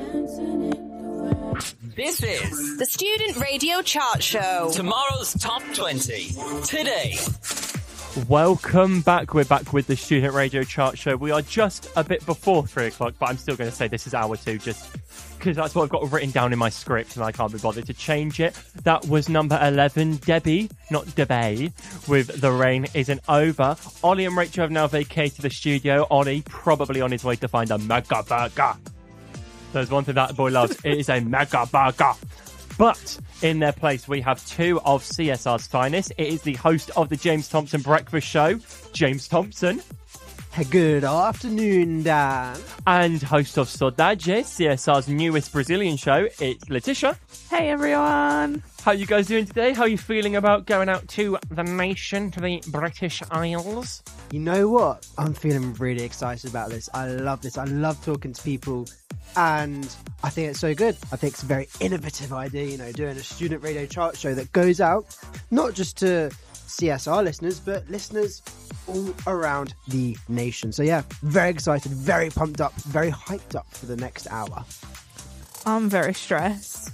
This is the Student Radio Chart Show. Tomorrow's Top 20. Today. Welcome back. We're back with the Student Radio Chart Show. We are just a bit before 3 o'clock, but I'm still going to say this is hour 2 just because that's what I've got written down in my script and I can't be bothered to change it. That was number 11, Debbie, not Debay, with The Rain Isn't Over. Ollie and Rachel have now vacated the studio. Ollie probably on his way to find a mega burger. There's one thing that boy loves. It is a mega burger. But in their place, we have two of CSR's finest. It is the host of the James Thompson Breakfast Show, James Thompson. Good afternoon, Dan. And host of Saudade, CSR's newest Brazilian show, it's Letitia. Hey, everyone. How are you guys doing today? How are you feeling about going out to the nation, to the British Isles? You know what? I'm feeling really excited about this. I love this. I love talking to people. And I think it's so good. I think it's a very innovative idea, doing a student radio chart show that goes out not just to CSR listeners, but listeners all around the nation. So yeah, very excited, very pumped up, very hyped up for the next hour. I'm very stressed.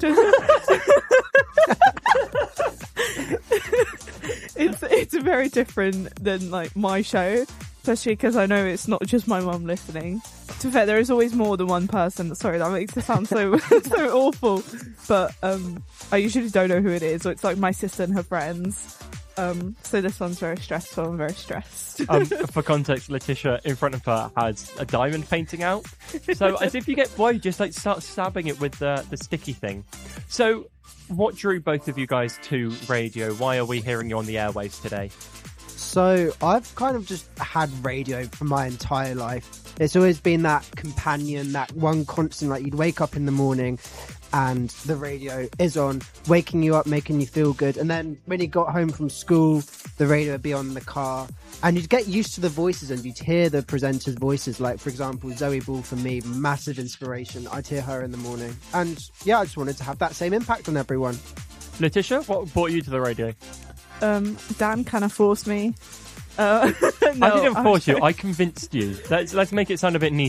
It's very different than my show, especially because I know it's not just my mum listening. To be fair, there is always more than one person. Sorry, that makes it sound so so awful. But I usually don't know who it is. So it's like my sister and her friends. So this one's very stressful. I'm very stressed. For context, Letitia in front of her has a diamond painting out. So as if you get bored, just start stabbing it with the sticky thing. So what drew both of you guys to radio? Why are we hearing you on the airwaves today? So I've kind of just had radio for my entire life. It's always been that companion, that one constant, you'd wake up in the morning and the radio is on, waking you up, making you feel good. And then when you got home from school, the radio would be on in the car and you'd get used to the voices and you'd hear the presenters' voices. Like, for example, Zoe Ball for me, massive inspiration. I'd hear her in the morning. And yeah, I just wanted to have that same impact on everyone. Letitia, what brought you to the radio? Dan kind of forced me. No, I didn't force you. I convinced you. Let's make it sound a bit neat.